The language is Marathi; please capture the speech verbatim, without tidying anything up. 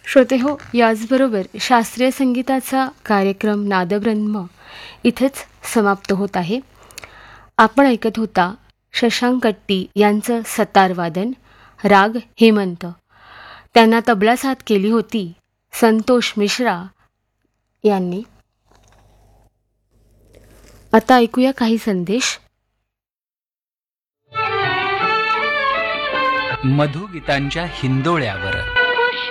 श्रोतेहो, याचबरोबर शास्त्रीय संगीताचा कार्यक्रम नादब्रह्म इथेच समाप्त होत आहे. आपण ऐकत होता शशांक कट्टी यांचं सतारवादन, राग हेमंत. त्यांना तबला साथ केली होती संतोष मिश्रा यांनी. आता ऐकूया काही संदेश. मधुगीतांच्या हिंदोळ्यावर